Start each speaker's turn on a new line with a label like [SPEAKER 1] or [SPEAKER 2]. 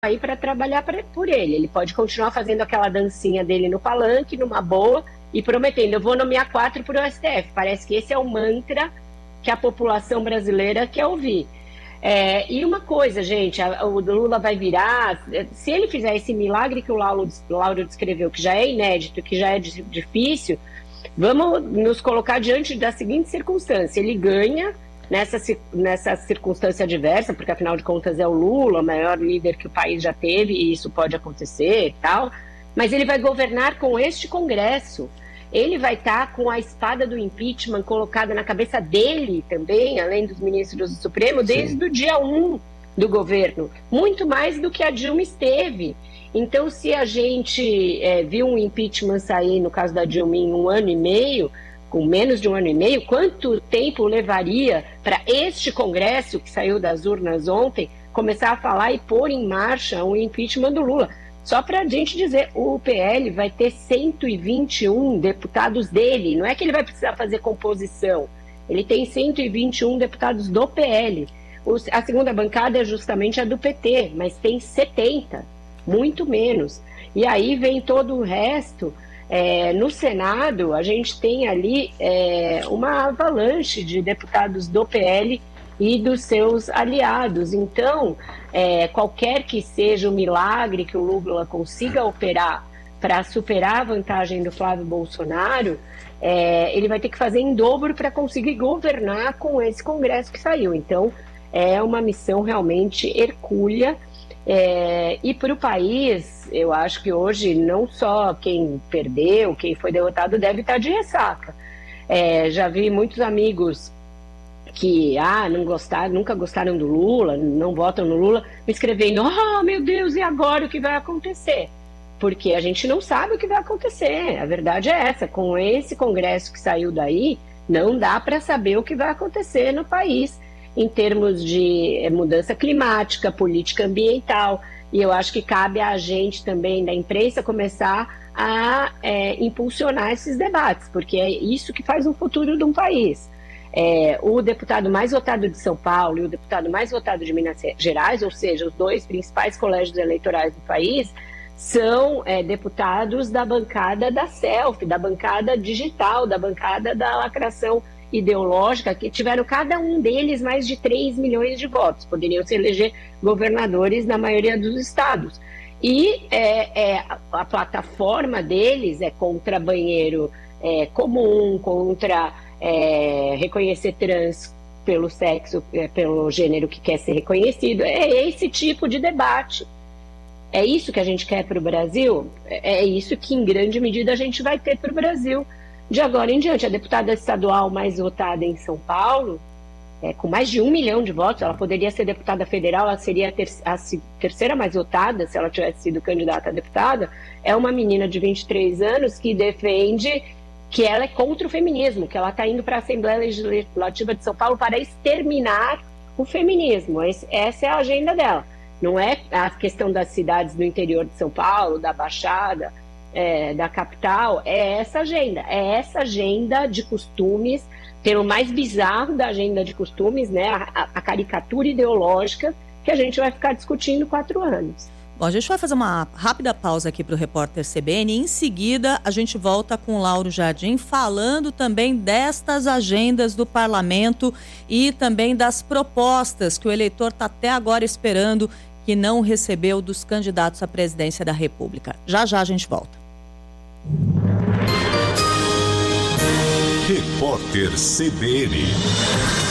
[SPEAKER 1] aí para trabalhar por ele. Ele pode continuar fazendo aquela dancinha dele no palanque, numa boa, e prometendo, eu vou nomear 4 para o STF. Parece que esse é o mantra que a população brasileira quer ouvir. E uma coisa, gente, o Lula vai virar, se ele fizer esse milagre que o Lauro descreveu, que já é inédito, que já é difícil, vamos nos colocar diante da seguinte circunstância: ele ganha nessa circunstância adversa, porque afinal de contas é o Lula, o maior líder que o país já teve, e isso pode acontecer e tal, mas ele vai governar com este Congresso. Ele vai estar com a espada do impeachment colocada na cabeça dele também, além dos ministros do Supremo, desde o dia 1 do governo, muito mais do que a Dilma esteve. Então, se a gente viu um impeachment sair, no caso da Dilma, em 1 ano e meio, com menos de 1 ano e meio, quanto tempo levaria para este Congresso, que saiu das urnas ontem, começar a falar e pôr em marcha o impeachment do Lula? Só para a gente dizer, o PL vai ter 121 deputados dele, não é que ele vai precisar fazer composição, ele tem 121 deputados do PL. A segunda bancada é justamente a do PT, mas tem 70, muito menos. E aí vem todo o resto. No Senado, a gente tem ali uma avalanche de deputados do PL e dos seus aliados. Então, qualquer que seja o milagre que o Lula consiga operar para superar a vantagem do Flávio Bolsonaro, ele vai ter que fazer em dobro para conseguir governar com esse Congresso que saiu. Então, é uma missão realmente hercúlea. E para o país, eu acho que hoje não só quem perdeu, quem foi derrotado deve estar de ressaca. Já vi muitos amigos que não gostaram, nunca gostaram do Lula, não votam no Lula, me escrevendo: oh meu Deus, e agora o que vai acontecer? Porque a gente não sabe o que vai acontecer. A verdade é essa: com esse Congresso que saiu daí, não dá para saber o que vai acontecer no país em termos de mudança climática, política ambiental. E eu acho que cabe a gente também, da imprensa, começar a impulsionar esses debates, porque é isso que faz o futuro de um país. O deputado mais votado de São Paulo e o deputado mais votado de Minas Gerais, ou seja, os 2 principais colégios eleitorais do país, são deputados da bancada da selfie, da bancada digital, da bancada da lacração ideológica, que tiveram cada um deles mais de 3 milhões de votos, poderiam se eleger governadores na maioria dos estados. E a plataforma deles é contra banheiro comum, contra reconhecer trans pelo sexo, pelo gênero que quer ser reconhecido. É esse tipo de debate. É isso que a gente quer para o Brasil? É isso que, em grande medida, a gente vai ter para o Brasil de agora em diante. A deputada estadual mais votada em São Paulo, com mais de 1 milhão de votos, ela poderia ser deputada federal, ela seria a terceira mais votada se ela tivesse sido candidata a deputada. É uma menina de 23 anos que defende que ela é contra o feminismo, que ela está indo para a Assembleia Legislativa de São Paulo para exterminar o feminismo. Essa é a agenda dela. Não é a questão das cidades do interior de São Paulo, da Baixada, da capital. É essa agenda de costumes, pelo mais bizarro da agenda de costumes, né, a caricatura ideológica que a gente vai ficar discutindo 4 anos.
[SPEAKER 2] Bom, a gente vai fazer uma rápida pausa aqui para o repórter CBN. Em seguida, a gente volta com o Lauro Jardim falando também destas agendas do parlamento e também das propostas que o eleitor está até agora esperando, que não recebeu dos candidatos à presidência da República. Já já a gente volta.
[SPEAKER 3] Repórter CBN.